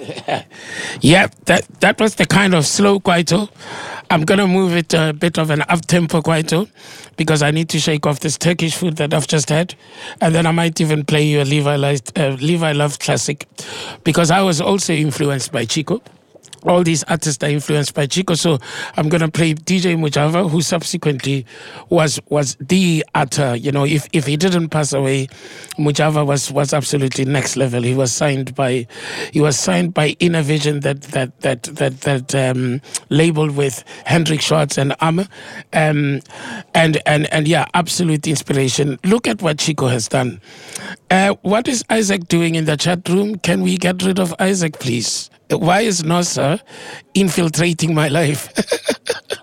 Yeah, that was the kind of slow Kwaito. I'm going to move it a bit of an up-tempo Kwaito because I need to shake off this Turkish food that I've just had. And then I might even play you a Levi Love classic because I was also influenced by Chico. All these artists are influenced by Chico, so I'm gonna play DJ Mujava, who subsequently was the utter. You know, if he didn't pass away, Mujava was absolutely next level. He was signed by Innovision, that labeled with Hendrik Schwartz and Armour, and yeah, absolute inspiration. Look at what Chico has done. What is Isaac doing in the chat room? Can we get rid of Isaac, please? Why is Nossa infiltrating my life?